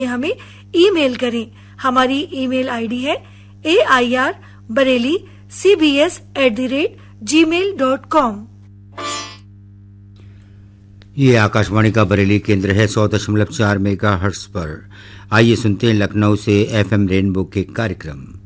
हमें ईमेल करें। हमारी ईमेल आईडी है airbareillycbs@gmail.com। ये आकाशवाणी का बरेली केंद्र है 100.4 मेगाहर्ट्ज पर। आइए सुनते हैं लखनऊ से FM रेनबो के कार्यक्रम।